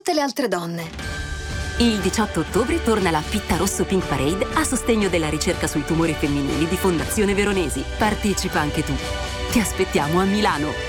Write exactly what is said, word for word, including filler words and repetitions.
tutte le altre donne. Il diciotto ottobre torna la Pitta Rosso Pink Parade a sostegno della ricerca sui tumori femminili di Fondazione Veronesi. Partecipa anche tu. Ti aspettiamo a Milano.